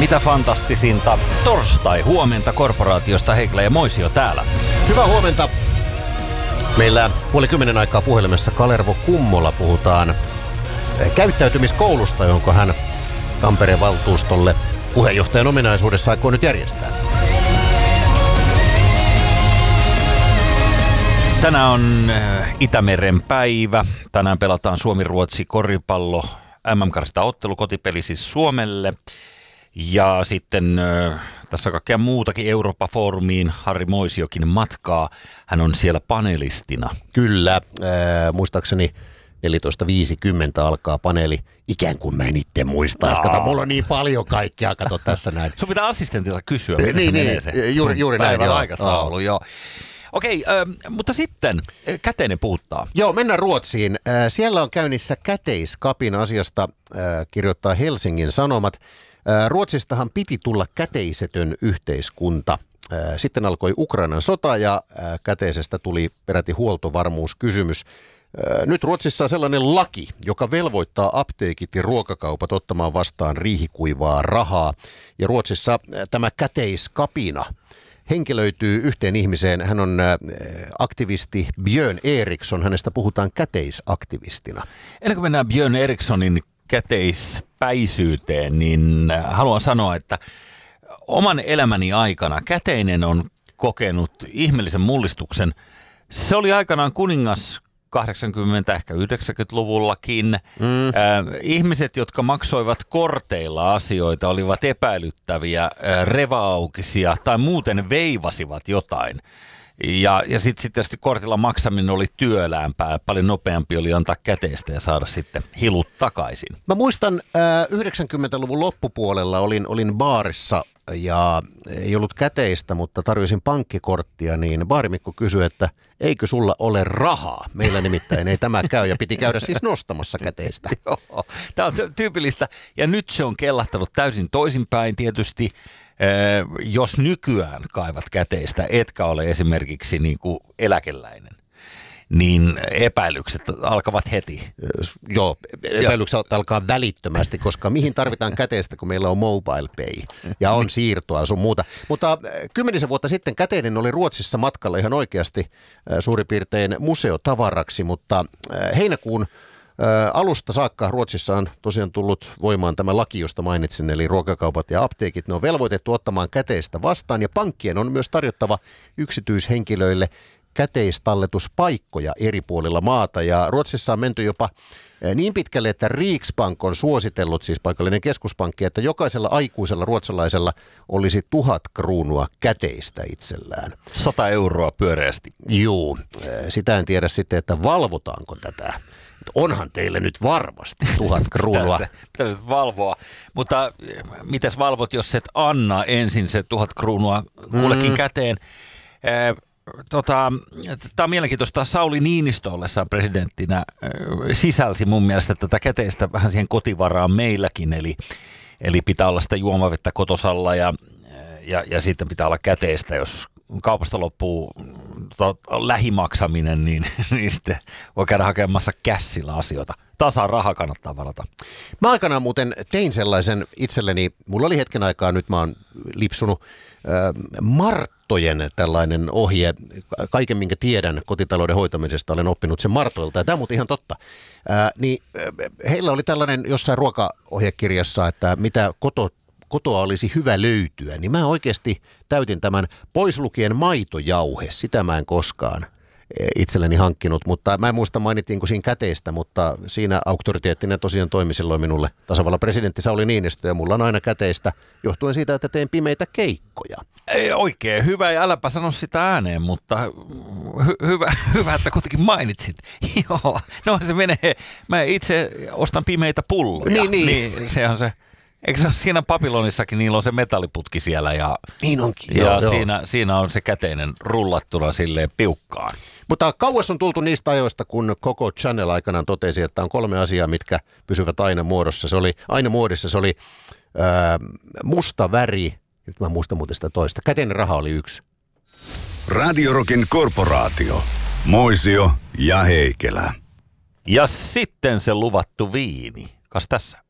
Mitä fantastisinta torstai-huomenta korporaatiosta Heikelä ja Moisio täällä. Hyvää huomenta. Meillä 9:30 aikaa puhelimessa Kalervo Kummola puhutaan käyttäytymiskoulusta, jonka hän Tampereen valtuustolle puheenjohtajan ominaisuudessa aikoo nyt järjestää. Tänään on Itämeren päivä. Tänään pelataan Suomi-Ruotsi koripallo MM-karsintaottelu, kotipeli siis Suomelle. Ja sitten tässä on kaikkea muutakin Eurooppa-foorumiin. Harri Moisiokin matkaa. Hän on siellä panelistina. Kyllä, muistaakseni 14.50 alkaa paneeli. Ikään kuin mä en itse muistaisi. Kato, mulla on niin paljon kaikkea. Kato tässä näin. Sun pitää assistentilta kysyä, miten se menee se. Juuri näin. Aikataulu, joo. Okei, mutta sitten Käteinen puhuttaa. Joo, mennään Ruotsiin. Siellä on käynnissä käteiskapin asiasta, kirjoittaa Helsingin Sanomat. Ruotsistahan piti tulla käteisetön yhteiskunta. Sitten alkoi Ukrainan sota ja käteisestä tuli peräti huoltovarmuuskysymys. Nyt Ruotsissa on sellainen laki, joka velvoittaa apteekit ja ruokakaupat ottamaan vastaan riihikuivaa rahaa. Ja Ruotsissa tämä käteiskapina henkilöityy yhteen ihmiseen. Hän on aktivisti Björn Eriksson. Hänestä puhutaan käteisaktivistina. Ennen kuin mennään Björn Erikssonin käteispäisyyteen, niin haluan sanoa, että oman elämäni aikana käteinen on kokenut ihmeellisen mullistuksen. Se oli aikanaan kuningas 80- ehkä 90-luvullakin. Ihmiset, jotka maksoivat korteilla asioita, olivat epäilyttäviä, revaaukisia tai muuten veivasivat jotain. Ja sitten tietysti kortilla maksaminen oli työläämpää. Paljon nopeampi oli antaa käteistä ja saada sitten hilut takaisin. Mä muistan 90-luvun loppupuolella olin baarissa ja ei ollut käteistä, mutta tarjosin pankkikorttia, niin baarimikko kysyi, että eikö sulla ole rahaa? Meillä nimittäin ei tämä käy ja piti käydä siis nostamassa käteistä. Joo, tämä on tyypillistä ja nyt se on kellahtanut täysin toisinpäin tietysti. Jos nykyään kaivat käteistä, etkä ole esimerkiksi niin kuin eläkeläinen, niin epäilykset alkavat heti. Joo, epäilykset alkaa välittömästi, koska mihin tarvitaan käteistä, kun meillä on mobile pay ja on siirtoa sun muuta. Mutta 10 vuotta sitten käteinen oli Ruotsissa matkalla ihan oikeasti suurin piirtein museotavaraksi, mutta heinäkuun alusta saakka Ruotsissa on tosiaan tullut voimaan tämä laki, josta mainitsin, eli ruokakaupat ja apteekit. Ne on velvoitettu ottamaan käteistä vastaan ja pankkien on myös tarjottava yksityishenkilöille käteistalletuspaikkoja eri puolilla maata. Ja Ruotsissa on menty jopa niin pitkälle, että Riksbank on suositellut, siis paikallinen keskuspankki, että jokaisella aikuisella ruotsalaisella olisi 1000 kruunua käteistä itsellään. 100 euroa pyöreästi. Juu, sitä en tiedä sitten, että valvotaanko tätä. Onhan teille nyt varmasti 1000 kruunua. Pitäisi valvoa, mutta mitäs valvot, jos et anna ensin se 1000 kruunua kullekin käteen? Tämä on mielenkiintoista. Sauli Niinistö ollessaan presidenttinä sisälsi mun mielestä tätä käteistä vähän siihen kotivaraan meilläkin, eli pitää olla sitä juomavettä kotosalla ja sitten pitää olla käteistä, jos kaupasta loppuu lähimaksaminen, niin sitten voi käydä hakemassa kässillä asioita. Tasaraha kannattaa varata. Mä aikanaan muuten tein sellaisen itselleni, mulla oli hetken aikaa, nyt mä oon lipsunut Marttojen tällainen ohje. Kaiken, minkä tiedän kotitalouden hoitamisesta, olen oppinut sen Martoilta, ja tämä on muuten ihan totta. Heillä oli tällainen jossain ruokaohjekirjassa, että mitä kotoa olisi hyvä löytyä, niin mä oikeasti täytin tämän pois lukien maitojauhe. Sitä mä en koskaan itselleni hankkinut, mutta mä en muista mainittiinko siinä käteistä, mutta siinä auktoriteettinen tosiaan toimi silloin minulle tasavallan presidentti Sauli Niinistö, ja mulla on aina käteistä johtuen siitä, että teen pimeitä keikkoja. Ei oikein hyvä, ja äläpä sano sitä ääneen, mutta hyvä, että kuitenkin mainitsit. Joo, no se menee, mä itse ostan pimeitä pulloja. Niin se on se. Eikö se ole siinä Babylonissakin, niillä on se metalliputki siellä ja, niin onkin, ja siinä on se käteinen rullattuna silleen piukkaan. Mutta kauas on tultu niistä ajoista, kun Coco Chanel aikanaan totesi, että on 3 asiaa, mitkä pysyvät aina muodossa. Aina muodissa se oli musta väri, nyt mä muistan muuten sitä toista, käteinen raha oli 1. Radio Rockin korporaatio, Moisio ja Heikelä. Ja sitten se luvattu viini. Kas tässä?